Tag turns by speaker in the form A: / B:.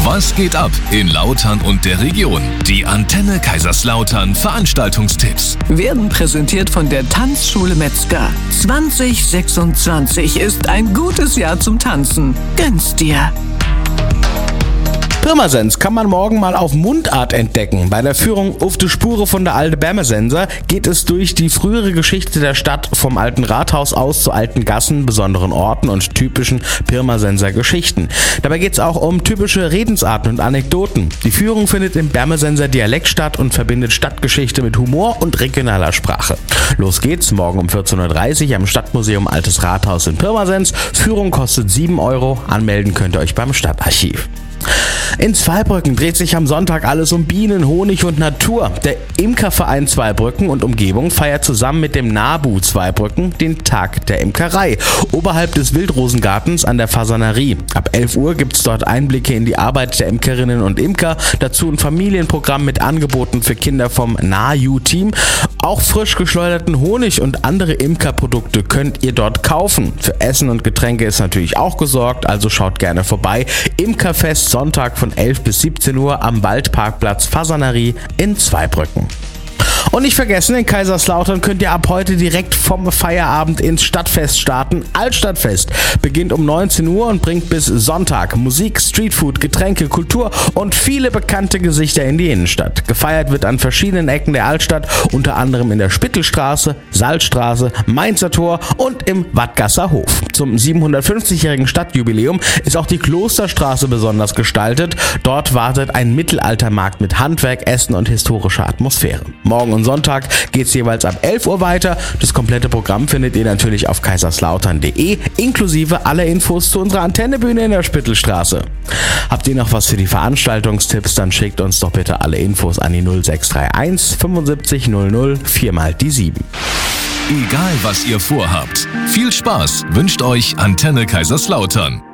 A: Was geht ab in Lautern und der Region? Die Antenne Kaiserslautern Veranstaltungstipps
B: werden präsentiert von der Tanzschule Metzger. 2026 ist ein gutes Jahr zum Tanzen. Gönn's dir!
C: Pirmasens kann man morgen mal auf Mundart entdecken. Bei der Führung Auf die Spure von der alte Bärmesenser geht es durch die frühere Geschichte der Stadt vom alten Rathaus aus zu alten Gassen, besonderen Orten und typischen Pirmasenser Geschichten. Dabei geht es auch um typische Redensarten und Anekdoten. Die Führung findet im Bärmesenser Dialekt statt und verbindet Stadtgeschichte mit Humor und regionaler Sprache. Los geht's morgen um 14.30 Uhr am Stadtmuseum Altes Rathaus in Pirmasens. Führung kostet 7 €. Anmelden könnt ihr euch beim Stadtarchiv. In Zweibrücken dreht sich am Sonntag alles um Bienen, Honig und Natur. Der Imkerverein Zweibrücken und Umgebung feiert zusammen mit dem NABU Zweibrücken den Tag der Imkerei oberhalb des Wildrosengartens an der Fasanerie. Ab 11 Uhr gibt's dort Einblicke in die Arbeit der Imkerinnen und Imker, dazu ein Familienprogramm mit Angeboten für Kinder vom NAJU-Team. Auch frisch geschleuderten Honig und andere Imkerprodukte könnt ihr dort kaufen. Für Essen und Getränke ist natürlich auch gesorgt, also schaut gerne vorbei. Imkerfest Sonntag von 11 bis 17 Uhr am Waldparkplatz Fasanerie in Zweibrücken. Und nicht vergessen, in Kaiserslautern könnt ihr ab heute direkt vom Feierabend ins Stadtfest starten. Altstadtfest beginnt um 19 Uhr und bringt bis Sonntag Musik, Streetfood, Getränke, Kultur und viele bekannte Gesichter in die Innenstadt. Gefeiert wird an verschiedenen Ecken der Altstadt, unter anderem in der Spittelstraße, Salzstraße, Mainzer Tor und im Wattgasser Hof. Zum 750-jährigen Stadtjubiläum ist auch die Klosterstraße besonders gestaltet. Dort wartet ein Mittelaltermarkt mit Handwerk, Essen und historischer Atmosphäre. Morgen und Sonntag geht's jeweils ab 11 Uhr weiter. Das komplette Programm findet ihr natürlich auf kaiserslautern.de, inklusive aller Infos zu unserer Antennebühne in der Spittelstraße. Habt ihr noch was für die Veranstaltungstipps, dann schickt uns doch bitte alle Infos an die 0631 75 00 4 mal die 7.
A: Egal was ihr vorhabt, viel Spaß wünscht euch Antenne Kaiserslautern.